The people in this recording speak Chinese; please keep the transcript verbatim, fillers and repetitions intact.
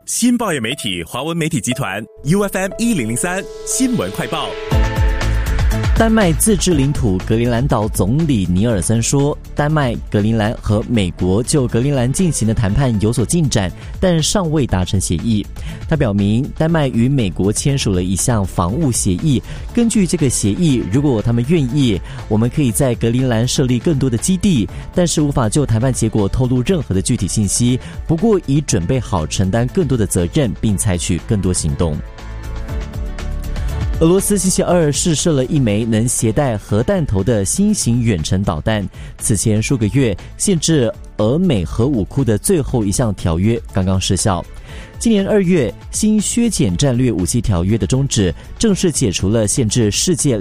新报业媒体华文媒体集团 U F M 一零零三新闻快报。 丹麦自治领土格陵兰岛总理尼尔森说，丹麦、格陵兰和美国就格陵兰进行的谈判有所进展，但尚未达成协议。他表明，丹麦与美国签署了一项防务协议，根据这个协议，如果他们愿意，我们可以在格陵兰设立更多的基地，但是无法就谈判结果透露任何的具体信息，不过已准备好承担更多的责任，并采取更多行动。俄罗斯星期二试射了一枚能携带核弹头的新型远程导弹。此前数个月，限制俄美核武库的最后一项条约刚刚失效。今年二月，新削减战略武器条约的终止，正式解除了限制世界